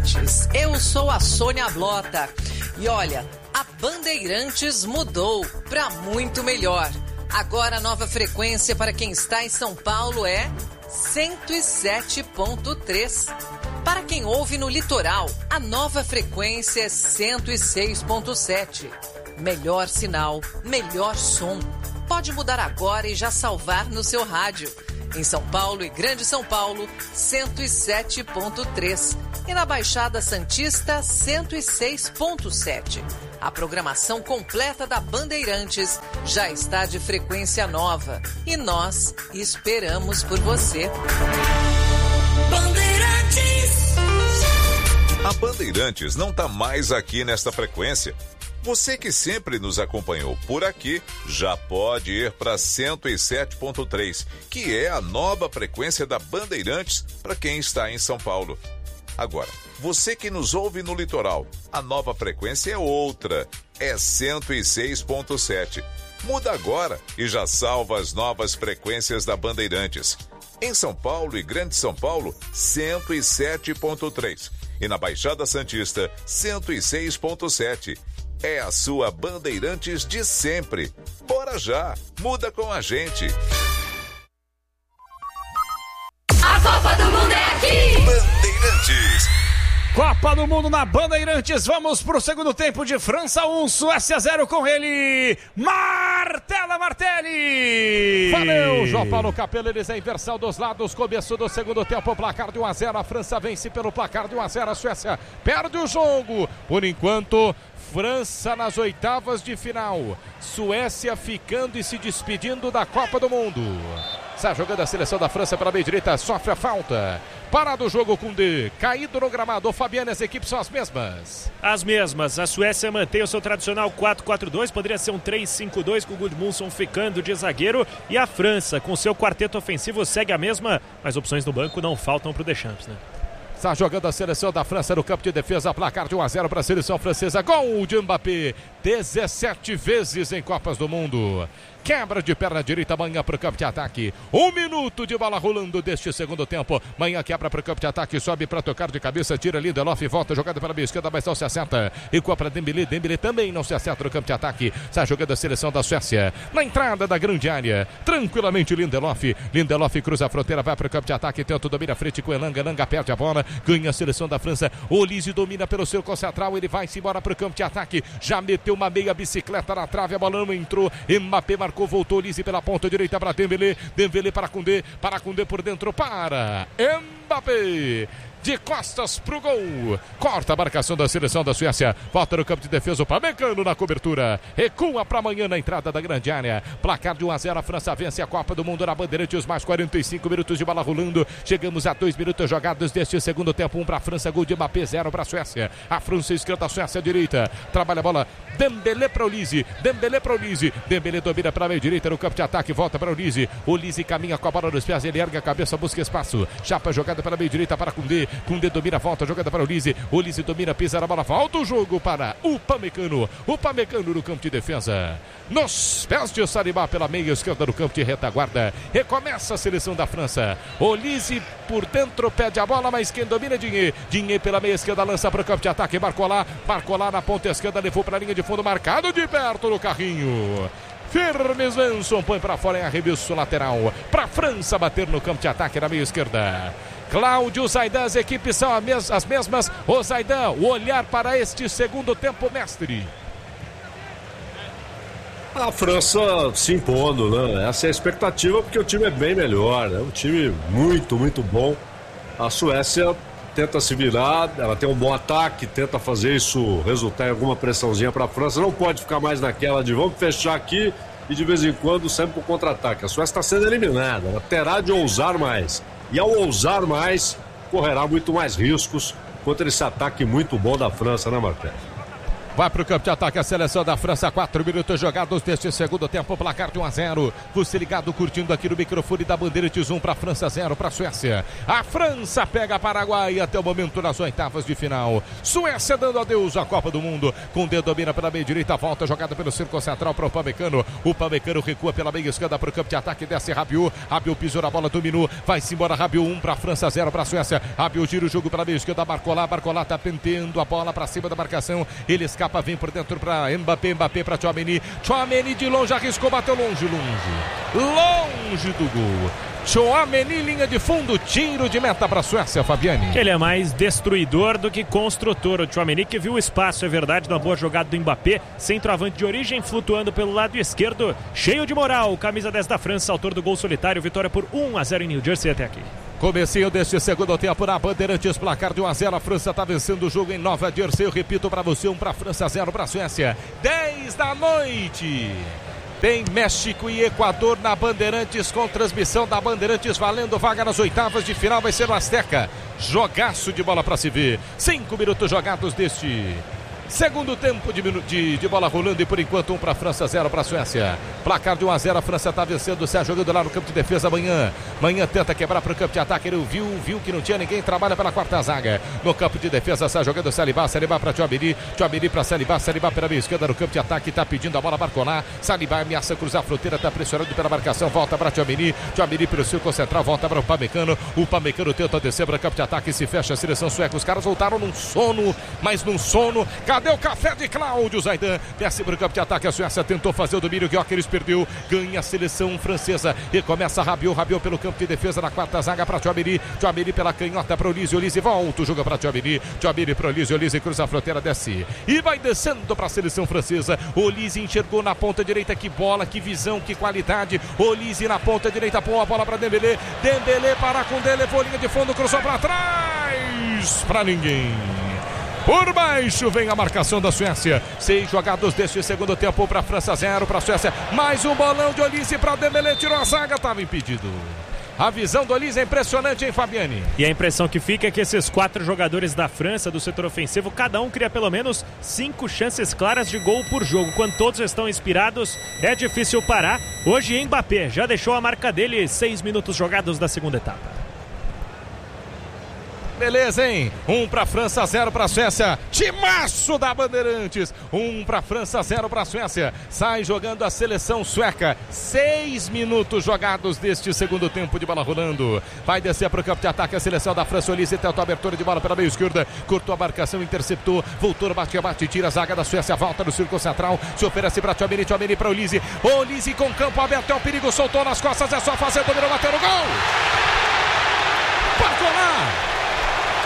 Bandeirantes. Eu sou a Sônia Blota. E olha, a Bandeirantes mudou para muito melhor. Agora a nova frequência para quem está em São Paulo é 107.3. Para quem ouve no litoral, a nova frequência é 106.7. Melhor sinal, melhor som. Pode mudar agora e já salvar no seu rádio. Em São Paulo e Grande São Paulo, 107.3. E na Baixada Santista, 106.7. A programação completa da Bandeirantes já está de frequência nova. E nós esperamos por você. Bandeirantes. A Bandeirantes não está mais aqui nesta frequência. Você que sempre nos acompanhou por aqui já pode ir para 107.3, que é a nova frequência da Bandeirantes para quem está em São Paulo. Agora, você que nos ouve no litoral, a nova frequência é outra, é 106.7. Muda agora e já salva as novas frequências da Bandeirantes. Em São Paulo e Grande São Paulo, 107.3. E na Baixada Santista, 106.7. É a sua Bandeirantes de sempre. Bora já, muda com a gente. A Copa do Mundo é aqui. Bandeirantes. Copa do Mundo na Bandeirantes, vamos pro segundo tempo de França 1, Suécia 0 com ele, Martela Martelli! Valeu, João Paulo Capello, eles a inversão dos lados, começo do segundo tempo, placar de 1-0, a França vence pelo placar de 1-0, a Suécia perde o jogo, por enquanto, França nas oitavas de final, Suécia ficando e se despedindo da Copa do Mundo. Está jogando a seleção da França pela meia direita, sofre a falta. Parado o jogo com D, caído no gramado. Fabiano, as equipes são as mesmas. As mesmas. A Suécia mantém o seu tradicional 4-4-2, poderia ser um 3-5-2 com o Gudmundsson ficando de zagueiro. E a França, com seu quarteto ofensivo, segue a mesma, mas opções no banco não faltam para o Deschamps, né? Está jogando a seleção da França no campo de defesa, placar de 1-0 para a seleção francesa. Gol de Mbappé, 17 vezes em Copas do Mundo. Quebra de perna direita, Manhã para o campo de ataque. 1 minuto de bola rolando deste segundo tempo. Manhã quebra para o campo de ataque, sobe para tocar de cabeça, tira Lindelof, volta jogada para a esquerda, mas não se acerta. E para Dembélé, Dembélé também não se acerta no campo de ataque. Está jogando a seleção da Suécia. Na entrada da grande área, tranquilamente Lindelof. Lindelof cruza a fronteira, vai para o campo de ataque, tenta domina a frente com Elanga. Elanga perde a bola, ganha a seleção da França. Olise domina pelo seu central, ele vai-se embora para o campo de ataque. Já meteu uma meia bicicleta na trave, a bola não entrou. Mbappé marcou, voltou Olise pela ponta direita para Dembélé. Dembélé para Koundé por dentro para Mbappé. De costas pro gol. Corta a marcação da seleção da Suécia. Volta no campo de defesa. O Pamecano na cobertura. Recua para amanhã na entrada da grande área. Placar de 1-0. A França vence a Copa do Mundo na Bandeirantes. Mais 45 minutos de bola rolando. Chegamos a 2 minutos jogados deste segundo tempo. 1 para a França. Gol de Mbappé. 0 para a Suécia. A França esquerda, a Suécia direita. Trabalha a bola. Dembélé para Olise. Dembélé para Olise. Dembélé domina para a meia direita no campo de ataque. Volta para Olise. Olise caminha com a bola nos pés. Ele ergue a cabeça, busca espaço. Chapa jogada para a meia direita para Koundé. Koundé domina, volta, jogada para o Olise. Olise domina, pisa na bola, volta o jogo para o Pamecano. O Pamecano no campo de defesa. Nos pés de Saribá pela meia esquerda no campo de retaguarda. Recomeça a seleção da França. Olise por dentro, pede a bola, mas quem domina é Digne. Digne pela meia esquerda, lança para o campo de ataque. Marcou lá na ponta esquerda, levou para a linha de fundo, marcado de perto no carrinho. Firmes Svensson põe para fora em arremesso lateral. Para a França bater no campo de ataque na meia esquerda. Cláudio Zaidan, as equipes são as mesmas. O Zaidan, o olhar para este segundo tempo, mestre. A França se impondo, né? Essa é a expectativa, porque o time é bem melhor, né? Um time muito, muito bom. A Suécia tenta se virar, ela tem um bom ataque, tenta fazer isso resultar em alguma pressãozinha para a França. Não pode ficar mais naquela de vamos fechar aqui e de vez em quando sempre para o contra-ataque. A Suécia está sendo eliminada, ela terá de ousar mais. E ao ousar mais, correrá muito mais riscos contra esse ataque muito bom da França, né, Marcelo? Vai para o campo de ataque a seleção da França. 4 minutos jogados deste segundo tempo. Placar de 1-0. Você ligado, curtindo aqui no microfone da Bandeirantes. 1 para a França, 0 para a Suécia. A França pega a Paraguai até o momento nas oitavas de final. Suécia dando adeus à Copa do Mundo. Condé domina pela meia direita. Volta jogada pelo círculo central para o Upamecano. O Upamecano recua pela meia esquerda para o campo de ataque. Desce Rabiot. Rabiot pisou na bola, dominou. Vai-se embora Rabiot. 1 para a França, 0 para a Suécia. Rabiot gira o jogo pela meia esquerda. Barcola tá penteando a bola para cima da marcação. Ele escapa. Vem por dentro para Mbappé para Tchouaméni de longe, arriscou, bateu longe do gol. Tchouaméni, linha de fundo, tiro de meta para a Suécia, Fabiane. Ele é mais destruidor do que construtor. O Tchouaméni que viu o espaço, é verdade, na boa jogada do Mbappé, centroavante de origem, flutuando pelo lado esquerdo, cheio de moral, camisa 10 da França, autor do gol solitário, vitória por 1-0 em New Jersey até aqui. Comecinho deste segundo tempo na Bandeirantes, placar de 1-0, a França está vencendo o jogo em Nova Jersey, eu repito para você, 1 para a França, 0 para a Suécia, 10 da noite. Tem México e Equador na Bandeirantes, com transmissão da Bandeirantes, valendo vaga nas oitavas de final, vai ser no Azteca. Jogaço de bola para se ver. 5 minutos jogados deste segundo tempo de bola rolando, e por enquanto 1 para a França, 0 para a Suécia. Placar de 1-0, a França está vencendo, sai jogando lá no campo de defesa. Manhã tenta quebrar para o campo de ataque, ele viu que não tinha ninguém, trabalha pela quarta zaga. No campo de defesa sai jogando Saliba para Tchouaméni para Saliba pela meia esquerda no campo de ataque, está pedindo a bola Barcola. Saliba ameaça cruzar a fronteira, está pressionando pela marcação, volta para Tchouaméni pelo círculo central, volta para o Upamecano tenta descer para o campo de ataque, se fecha a seleção sueca. Os caras voltaram num sono. Cadê o café de Cláudio Zaidan? Desce para o campo de ataque, a Suécia tentou fazer o domínio, Gyökeres perdeu, ganha a seleção francesa e começa Rabiot pelo campo de defesa na quarta zaga para Tchouaméni pela canhota para Olise, volta o jogo para Tchouaméni para Olise, cruza a fronteira, desce e vai descendo para a seleção francesa. Olise enxergou na ponta direita, que bola, que visão, que qualidade. Olise na ponta direita, põe a bola para Dembélé para Koundé, levou linha de fundo, cruzou para trás, para ninguém. Por baixo vem a marcação da Suécia. 6 jogados deste segundo tempo para a França, 0 para a Suécia. Mais um bolão de Olise para Dembélé, tirou a zaga, estava impedido. A visão do Olise é impressionante, hein, Fabiane? E a impressão que fica é que esses 4 jogadores da França, do setor ofensivo, cada um cria pelo menos 5 chances claras de gol por jogo. Quando todos estão inspirados, é difícil parar. Hoje Mbappé já deixou a marca dele, 6 minutos jogados da segunda etapa. Beleza, hein? 1 para a França, 0 para a Suécia. Timaço da Bandeirantes. 1 para a França, 0 para a Suécia. Sai jogando a seleção sueca. 6 minutos jogados deste segundo tempo de bola rolando. Vai descer para o campo de ataque a seleção da França. Olise tentou a abertura de bola pela meia esquerda. Cortou a marcação, interceptou. Voltou no bate-bate, tira a zaga da Suécia. Volta no círculo central. Se oferece para Tchouaméni para Olise. Olise com campo aberto. É o perigo, soltou nas costas. É só fazer, dominou, bateu no gol.